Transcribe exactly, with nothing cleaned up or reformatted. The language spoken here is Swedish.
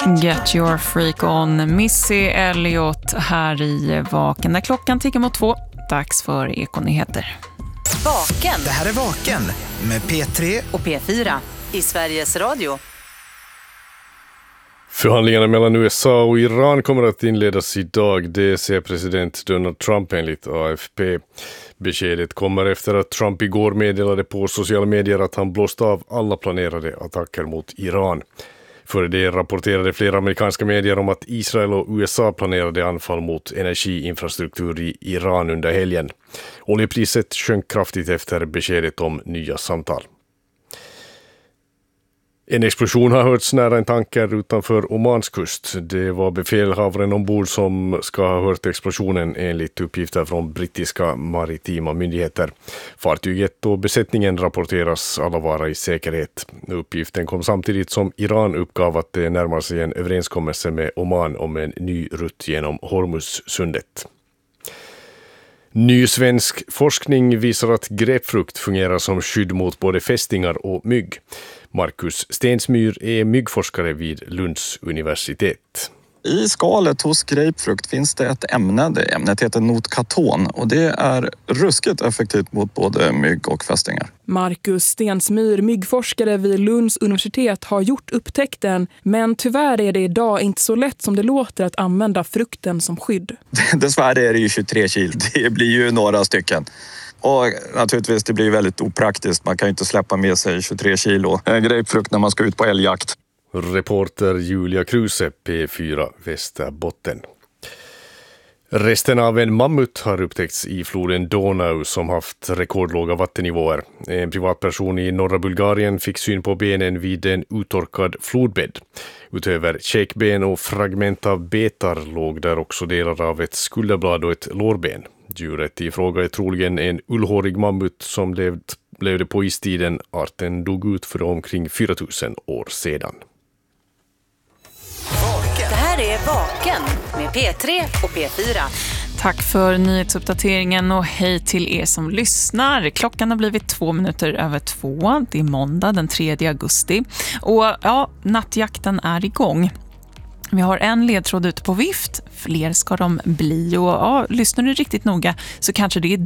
Get your freak on. Missy Elliott här i Vaken. När klockan tickar mot två. Dags för Ekonyheter. Vaken. Det här är Vaken med P tre och P fyra i Sveriges Radio. Förhandlingarna mellan U S A och Iran kommer att inledas idag. Det säger president Donald Trump enligt A F P. Beskedet kommer efter att Trump igår meddelade på sociala medier att han blåst av alla planerade attacker mot Iran. Före det rapporterade flera amerikanska medier om att Israel och U S A planerade anfall mot energiinfrastruktur i Iran under helgen. Oljepriset sjönk kraftigt efter beskedet om nya samtal. En explosion har hörts nära en tanker utanför Omans kust. Det var befälhavaren ombord som ska ha hört explosionen enligt uppgifter från brittiska maritima myndigheter. Fartyget och besättningen rapporteras alla vara i säkerhet. Uppgiften kom samtidigt som Iran uppgav att det närmar sig en överenskommelse med Oman om en ny rutt genom Hormuzsundet. Ny svensk forskning visar att grapefrukt fungerar som skydd mot både fästingar och mygg. Marcus Stensmyr är myggforskare vid Lunds universitet. I skalet hos grapefrukt finns det ett ämne, det ämnet heter notkaton och det är ruskigt effektivt mot både mygg och fästingar. Marcus Stensmyr, myggforskare vid Lunds universitet, har gjort upptäckten, men tyvärr är det idag inte så lätt som det låter att använda frukten som skydd. Dessvärre är det ju tjugotre kilo, det blir ju några stycken. Och naturligtvis det blir väldigt opraktiskt, man kan ju inte släppa med sig tjugotre kilo grapefrukt när man ska ut på älgjakt. Reporter Julia Kruse, P fyra Västerbotten. Resten av en mammut har upptäckts i floden Donau som haft rekordlåga vattennivåer. En privatperson i norra Bulgarien fick syn på benen vid en uttorkad flodbädd. Utöver käkben och fragment av betar låg där också delar av ett skulderblad och ett lårben. Djuret i fråga är troligen en ullhårig mammut som levt, levde på istiden. Arten dog ut för omkring fyra tusen år sedan. Det här är Vaken med P tre och P fyra. Tack för nyhetsuppdateringen och hej till er som lyssnar. Klockan har blivit två minuter över två. Det är måndag den tredje augusti. Och ja, nattjakten är igång. Vi har en ledtråd ute på vift. Fler ska de bli. Och ja, lyssnar du riktigt noga så kanske det är